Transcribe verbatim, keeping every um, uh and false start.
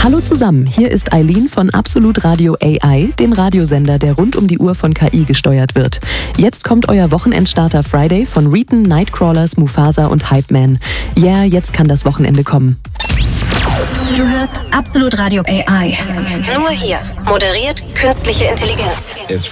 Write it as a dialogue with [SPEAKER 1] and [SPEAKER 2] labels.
[SPEAKER 1] Hallo zusammen, hier ist Eileen von Absolut Radio A I, dem Radiosender, der rund um die Uhr von K I gesteuert wird. Jetzt kommt euer Wochenendstarter Friday von Reeton, Nightcrawlers, Mufasa und Hype Man. Ja, yeah, jetzt kann das Wochenende kommen.
[SPEAKER 2] Du hörst Absolut Radio A I. Nur hier. Moderiert künstliche Intelligenz.